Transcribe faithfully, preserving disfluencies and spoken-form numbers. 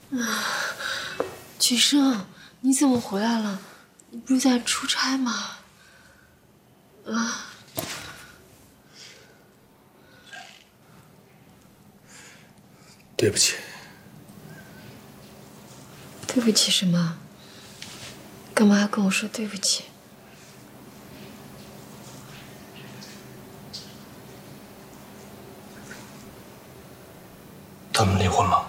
君生，你怎么回来了？你不是在出差吗？啊！ 对不起。 对不起什么？干嘛要跟我说对不起？ 他们离婚了。